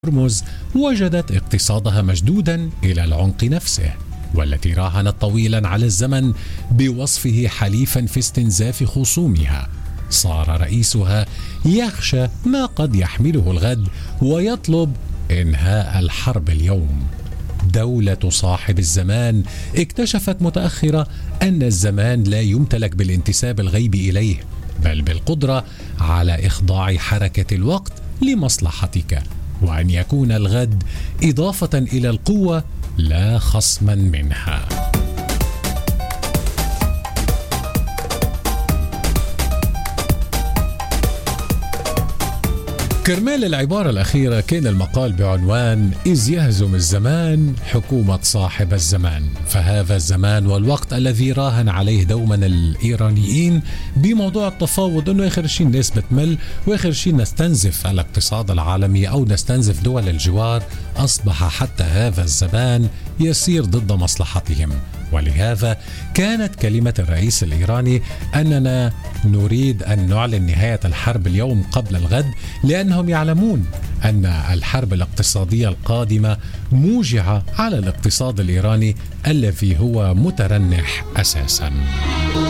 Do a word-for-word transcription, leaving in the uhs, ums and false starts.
هرمز وجدت اقتصادها مشدودا إلى العنق نفسه، والتي راهنت طويلا على الزمن بوصفه حليفا في استنزاف خصومها. صار رئيسها يخشى ما قد يحمله الغد ويطلب إنهاء الحرب اليوم. دولة صاحب الزمان اكتشفت متأخرة أن الزمان لا يمتلك بالانتساب الغيبي إليه، بل بالقدرة على إخضاع حركة الوقت لمصلحتك، وأن يكون الغد إضافة إلى القوة لا خصما منها. كرمال العبارة الأخيرة كان المقال بعنوان إذ يهزم الزمان حكومة صاحب الزمان، فهذا الزمان والوقت الذي راهن عليه دوما الإيرانيين بموضوع التفاوض، أنه آخر شيء الناس بتمل وآخر شيء نستنزف الاقتصاد العالمي أو نستنزف دول الجوار، أصبح حتى هذا الزمان يسير ضد مصلحتهم. ولهذا كانت كلمة الرئيس الإيراني أننا نريد أن نعلن نهاية الحرب اليوم قبل الغد، لأنهم يعلمون أن الحرب الاقتصادية القادمة موجعة على الاقتصاد الإيراني الذي هو مترنح أساساً.